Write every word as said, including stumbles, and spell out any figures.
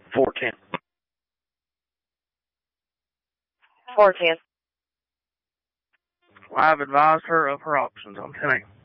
four ten. four ten. Well, I've advised her of her options on ten A.